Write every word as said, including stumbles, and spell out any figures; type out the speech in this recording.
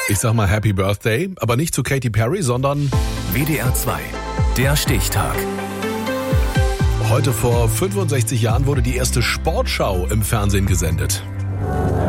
Ich sag mal Happy Birthday, aber nicht zu Katy Perry, sondern W D R zwei, der Stichtag. heute vor fünfundsechzig Jahren wurde die erste Sportschau im Fernsehen gesendet.